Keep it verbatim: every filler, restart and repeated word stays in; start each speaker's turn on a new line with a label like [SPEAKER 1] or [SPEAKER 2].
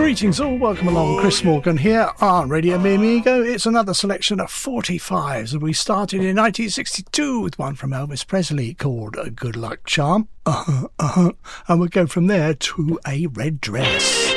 [SPEAKER 1] Greetings all, welcome along, Chris Morgan here on Radio Mi Amigo. It's another selection of forty-fives, and we started in nineteen sixty-two with one from Elvis Presley called A Good Luck Charm, uh-huh, uh-huh. And we'll go from there to A Red Dress.